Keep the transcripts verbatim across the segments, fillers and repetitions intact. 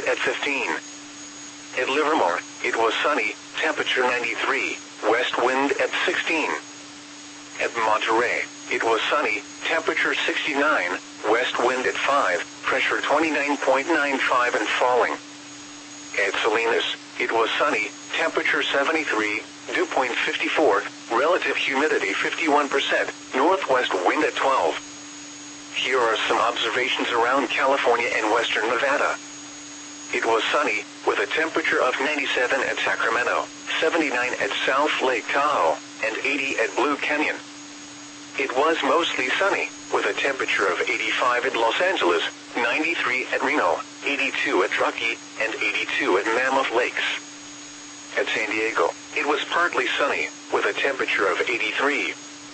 at fifteen. At Livermore, it was sunny, temperature ninety-three, west wind at sixteen. At Monterey, it was sunny, temperature sixty-nine, west wind at five, pressure twenty-nine point nine five and falling. At Salinas, it was sunny, temperature seventy-three, dew point fifty-four, relative humidity fifty-one percent, northwest wind at twelve. Here are some observations around California and western Nevada. It was sunny, with a temperature of ninety-seven at Sacramento, seventy-nine at South Lake Tahoe, and eighty at Blue Canyon. It was mostly sunny, with a temperature of eighty-five at Los Angeles, ninety-three at Reno, eighty-two at Truckee, and eighty-two at Mammoth Lakes. At San Diego, it was partly sunny, with a temperature of eighty-three.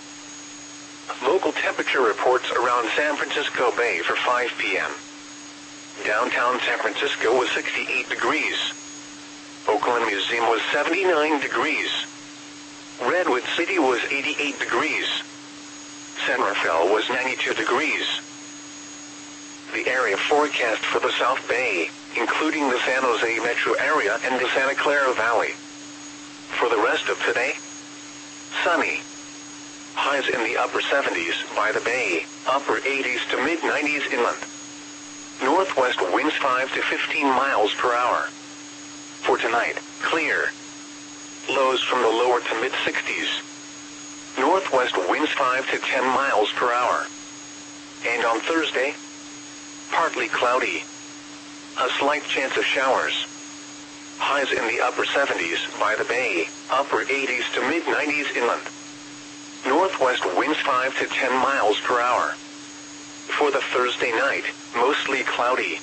Local temperature reports around San Francisco Bay for five p m Downtown San Francisco was sixty-eight degrees. Oakland Museum was seventy-nine degrees. Redwood City was eighty-eight degrees. San Rafael was ninety-two degrees. The area forecast for the South Bay, including the San Jose metro area and the Santa Clara Valley. For the rest of today, sunny. Highs in the upper seventies by the bay, upper eighties to mid nineties inland. Northwest winds five to fifteen miles per hour. For tonight, clear. Lows from the lower to mid sixties. Northwest winds five to ten miles per hour. And on Thursday, partly cloudy. A slight chance of showers. Highs in the upper seventies by the bay, upper eighties to mid nineties inland. Northwest winds five to ten miles per hour. For the Thursday night, mostly cloudy.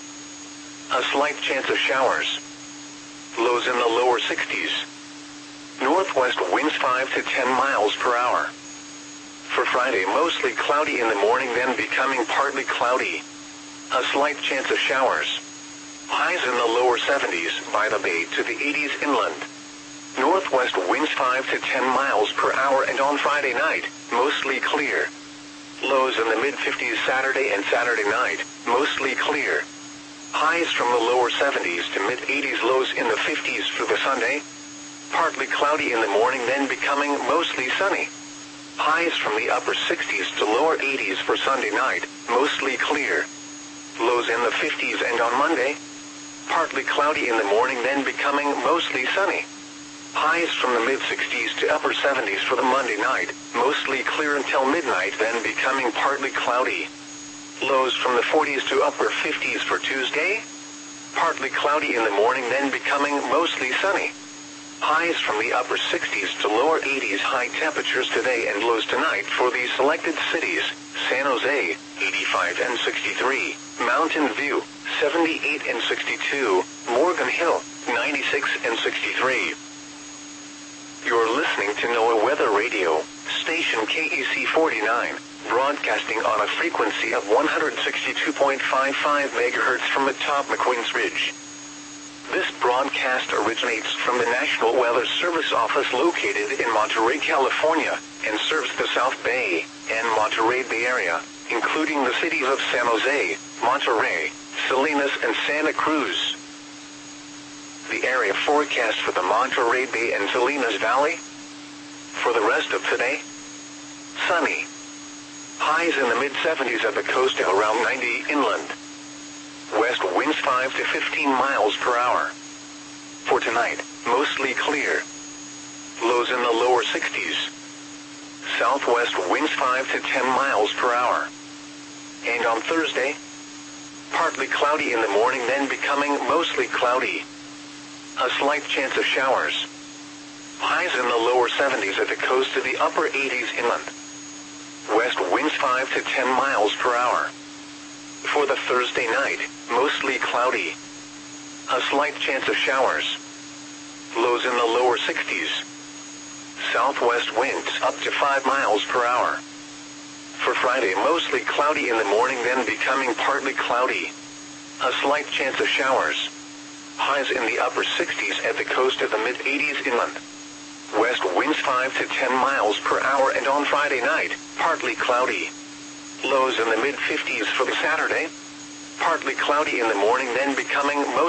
A slight chance of showers. Lows in the lower sixties. Northwest winds five to ten miles per hour. For Friday, mostly cloudy in the morning, then becoming partly cloudy. A slight chance of showers. Highs in the lower seventies by the bay to the eighties inland. Northwest winds five to ten miles per hour, and on Friday night, mostly clear. Lows in the mid fifties Saturday and Saturday night, mostly clear. Highs from the lower seventies to mid eighties, lows in the fifties for the Sunday. Partly cloudy in the morning, then becoming mostly sunny. Highs from the upper sixties to lower eighties for Sunday night, mostly clear. Lows in the fifties, and on Monday, partly cloudy in the morning, then becoming mostly sunny. Highs from the mid sixties to upper seventies for the Monday night, mostly clear until midnight, then becoming partly cloudy. Lows from the forties to upper fifties for Tuesday. Partly cloudy in the morning, then becoming mostly sunny. Highs from the upper sixties to lower eighties, high temperatures today and lows tonight for these selected cities: San Jose, eighty-five and sixty-three, Mountain View, seventy-eight and sixty-two, Morgan Hill, ninety-six and sixty-three. You're listening to NOAA Weather Radio, station K E C forty-nine, broadcasting on a frequency of one hundred sixty-two point five five megahertz from atop McQueen's Ridge. This broadcast originates from the National Weather Service office located in Monterey, California, and serves the South Bay and Monterey Bay area, including the cities of San Jose, Monterey, Salinas, and Santa Cruz. The area forecast for the Monterey Bay and Salinas Valley. For the rest of today, sunny. Highs in the mid seventies at the coast and around ninety inland. West winds five to fifteen miles per hour. For tonight, mostly clear. Lows in the lower sixties. Southwest winds five to ten miles per hour. And on Thursday, partly cloudy in the morning, then becoming mostly cloudy. A slight chance of showers. Highs in the lower seventies at the coast to the upper eighties inland. West winds five to ten miles per hour. For the Thursday night, mostly cloudy. A slight chance of showers. Lows in the lower sixties. Southwest winds up to five miles per hour. For Friday, mostly cloudy in the morning, then becoming partly cloudy. A slight chance of showers. Highs in the upper sixties at the coast of the mid eighties inland. West winds five to ten miles per hour, and on Friday night, partly cloudy. Lows in the mid fifties for the Saturday. Partly cloudy in the morning, then becoming mostly